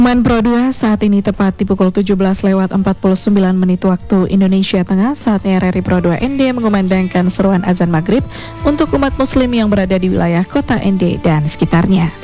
Pro 2 saat ini tepat di pukul 17:49 waktu Indonesia Tengah. Saatnya RRI Pro 2 ND mengumandangkan seruan azan maghrib untuk umat muslim yang berada di wilayah kota ND dan sekitarnya.